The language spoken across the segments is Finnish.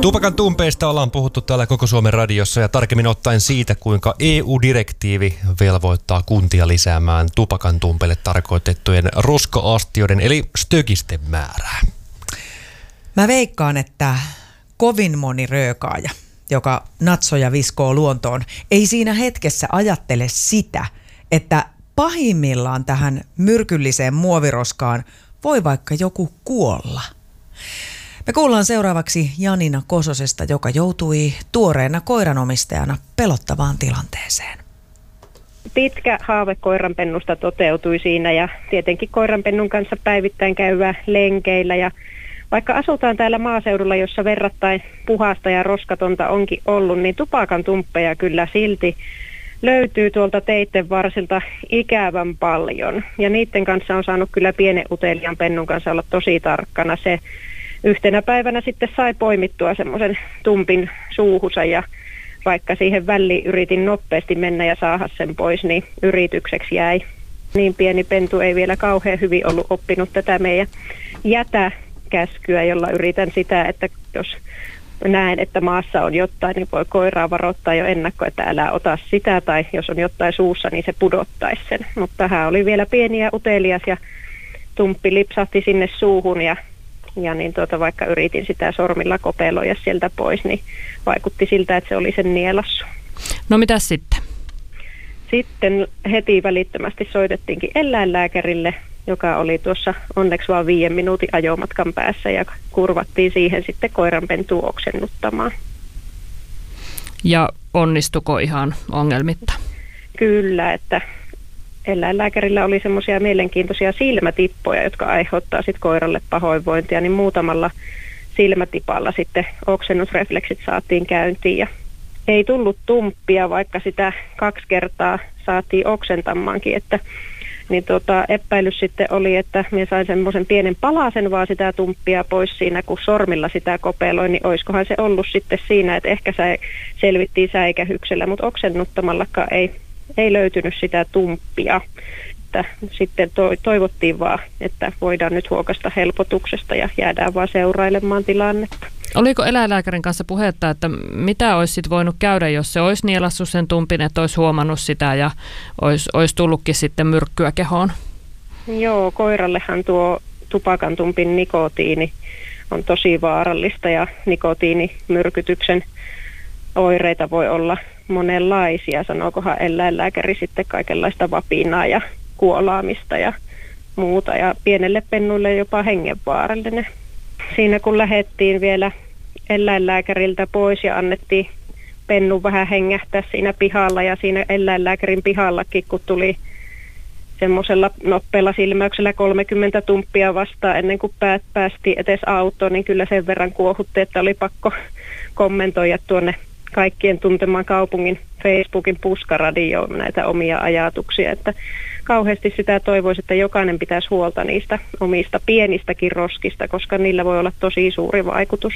Tupakan tumpeista ollaan puhuttu täällä Koko Suomen radiossa ja tarkemmin ottaen siitä, kuinka EU-direktiivi velvoittaa kuntia lisäämään tupakan tumpeille tarkoitettujen roska-astioiden eli stökisten määrää. Mä veikkaan, että kovin moni röökaaja, joka natsoja viskoo luontoon, ei siinä hetkessä ajattele sitä, että pahimmillaan tähän myrkylliseen muoviroskaan voi vaikka joku kuolla. Me kuullaan seuraavaksi Janina Kososesta, joka joutui tuoreena koiranomistajana pelottavaan tilanteeseen. Pitkä haave koiranpennusta toteutui siinä ja tietenkin koiranpennun kanssa päivittäin käyvää lenkeillä. Ja vaikka asutaan täällä maaseudulla, jossa verrattain puhasta ja roskatonta onkin ollut, niin tupakan tumppeja kyllä silti löytyy tuolta teitten varsilta ikävän paljon. Ja niiden kanssa on saanut kyllä pienen uteliaan pennun kanssa olla tosi tarkkana. Se yhtenä päivänä sitten sai poimittua semmoisen tumpin suuhunsa ja vaikka siihen väliin yritin nopeasti mennä ja saada sen pois, niin yritykseksi jäi. Niin pieni pentu ei vielä kauhean hyvin ollut oppinut tätä meidän jätäkäskyä, jolla yritän sitä, että jos näen, että maassa on jotain, niin voi koiraa varoittaa jo ennakkoon, että älä ota sitä, tai jos on jotain suussa, niin se pudottaisi sen. Mutta hän oli vielä pieni ja utelias ja tumppi lipsahti sinne suuhun ja niin vaikka yritin sitä sormilla kopeloida sieltä pois, niin vaikutti siltä, että se oli sen nielassu. No mitäs sitten? Sitten heti välittömästi soitettiinkin eläinlääkärille, joka oli tuossa onneksi vain 5 minuutin ajomatkan päässä ja kurvattiin siihen sitten koiranpentua oksennuttamaan. Ja onnistuko ihan ongelmitta? Kyllä, että eläinlääkärillä oli semmoisia mielenkiintoisia silmätippoja, jotka aiheuttaa sitten koiralle pahoinvointia, niin muutamalla silmätipalla sitten oksennusrefleksit saatiin käyntiin ja ei tullut tumppia, vaikka sitä 2 kertaa saatiin oksentamaankin, että niin epäilys sitten oli, että minä sain semmoisen pienen palasen vaan sitä tumppia pois siinä, kun sormilla sitä kopeloin, niin olisikohan se ollut sitten siinä, että ehkä selvittiin säikähyksellä, mutta oksennuttamallakaan ei löytynyt sitä tumppia. Että sitten toivottiin vaan, että voidaan nyt huokasta helpotuksesta ja jäädään vaan seurailemaan tilannetta. Oliko eläinlääkärin kanssa puhetta, että mitä olisi sit voinut käydä, jos se olisi nielassut sen tumpin, että olisi huomannut sitä ja olisi tullutkin sitten myrkkyä kehoon? Joo, koirallehan tuo tupakan tumpin nikotiini on tosi vaarallista ja nikotiinimyrkytyksen oireita voi olla monenlaisia. Sanookohan eläinlääkäri sitten kaikenlaista vapinaa ja kuolaamista ja muuta ja pienelle pennuille jopa hengenvaarallinen. Siinä kun lähdettiin vielä eläinlääkäriltä pois ja annettiin pennun vähän hengähtää siinä pihalla ja siinä eläinlääkärin pihallakin, kun tuli semmoisella nopealla silmäyksellä 30 tumppia vastaan ennen kuin päästiin edes autoon, niin kyllä sen verran kuohutti, että oli pakko kommentoida tuonne kaikkien tuntemaan kaupungin Facebookin puskaradioon näitä omia ajatuksia, että kauheasti sitä toivoisi, että jokainen pitäisi huolta niistä omista pienistäkin roskista, koska niillä voi olla tosi suuri vaikutus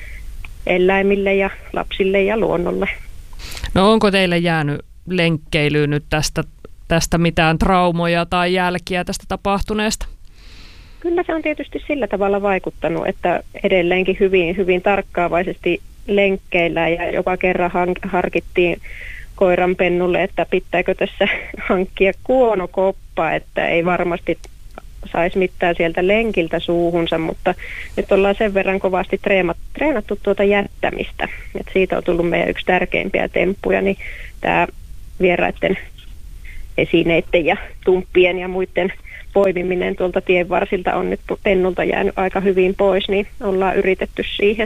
eläimille ja lapsille ja luonnolle. No onko teille jäänyt lenkkeilyyn nyt tästä mitään traumoja tai jälkiä tästä tapahtuneesta? Kyllä se on tietysti sillä tavalla vaikuttanut, että edelleenkin hyvin, hyvin tarkkaavaisesti lenkkeillä ja joka kerran harkittiin koiranpennulle, että pitääkö tässä hankkia kuonokoppa, että ei varmasti saisi mitään sieltä lenkiltä suuhunsa, mutta nyt ollaan sen verran kovasti treenattu tuota jättämistä. Et siitä on tullut meidän yksi tärkeimpiä temppuja, niin tämä vieraiden esineiden ja tumppien ja muiden poimiminen tuolta tien varsilta on nyt pennulta jäänyt aika hyvin pois, niin ollaan yritetty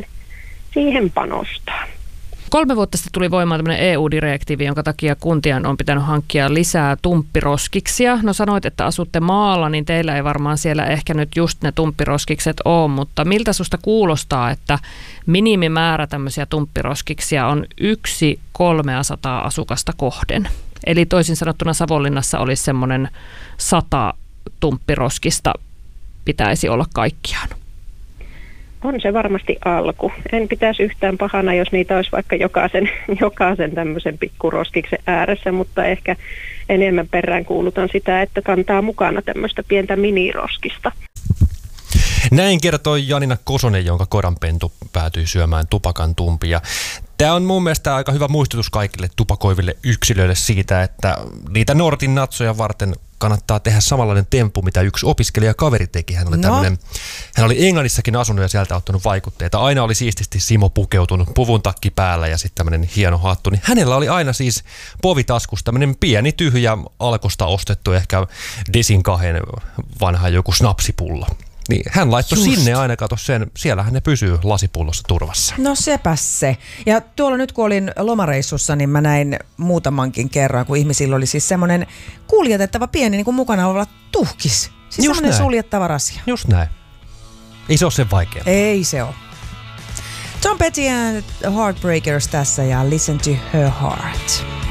siihen panostaa. 3 vuotta sitten tuli voimaan tämmöinen EU-direktiivi, jonka takia kuntien on pitänyt hankkia lisää tumppiroskiksia. No sanoit, että asutte maalla, niin teillä ei varmaan siellä ehkä nyt just ne tumppiroskikset ole, mutta miltä susta kuulostaa, että minimimäärä tämmöisiä tumppiroskiksia on 1/300 asukasta kohden? Eli toisin sanottuna Savonlinnassa olisi semmoinen 100 tumppiroskista pitäisi olla kaikkiaan. On se varmasti alku. En pitäisi yhtään pahana, jos niitä olisi vaikka jokaisen tämmöisen pikkuroskiksen ääressä, mutta ehkä enemmän perään kuulutan sitä, että kantaa mukana tämmöistä pientä miniroskista. Näin kertoi Janina Kosonen, jonka koiranpentu päätyi syömään tupakan tumpia. Tämä on mun mielestä aika hyvä muistutus kaikille tupakoiville yksilöille siitä, että niitä Nortin natsoja varten kannattaa tehdä samanlainen temppu, mitä yksi opiskelijakaveri teki. Hän oli Englannissakin asunut ja sieltä ottanut vaikutteita. Aina oli siististi Simo pukeutunut, puvun takki päällä ja sitten tämmöinen hieno hattu. Niin hänellä oli aina siis povitaskussa tämmöinen pieni tyhjä Alkosta ostettu ehkä desin 2 vanha joku snapsipullo. Niin hän laittoi sinne aina, kato sen, siellähän ne pysyy lasipullossa turvassa. No sepäs se. Ja tuolla nyt kun olin lomareissussa, niin mä näin muutamankin kerran, kun ihmisillä oli siis semmoinen kuljetettava pieni niin kuin mukana oleva tuhkis. Siis semmoinen suljettava rasia. Just näin. Ei se ole sen vaikea. Ei se ole. Tom Petty and Heartbreakers tässä ja Listen to Her Heart.